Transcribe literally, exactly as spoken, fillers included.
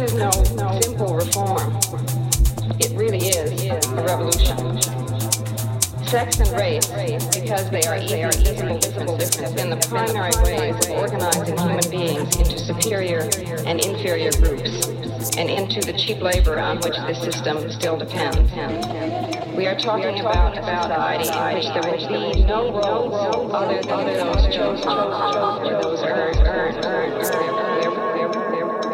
is no simple reform. It really is a revolution. Sex and race, because they are easy, visible differences, have been the primary ways of organizing human beings into superior and inferior groups, and into the cheap labor on which this system still depends. We are talking about a society in which there will be no roles other than those chosen, those earned, earned, earned, earned.